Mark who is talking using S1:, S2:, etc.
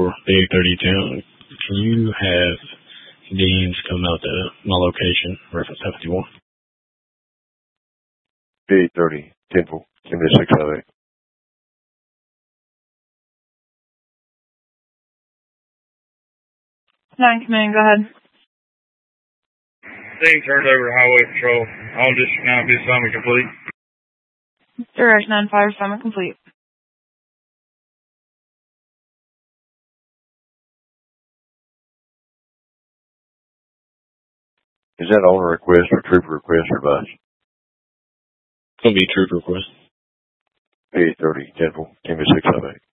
S1: B3010. Can you have Deans come out to my location, reference 71?
S2: B30, 10-4, give me 658.
S3: Command, go ahead.
S4: Thing turned over to Highway Patrol. All District 9 be assignment complete.
S3: Direct 9-5, assignment complete.
S2: Is that owner request or trooper request or bus?
S1: It's going to be trooper request.
S2: B30, 10-4, give me 658.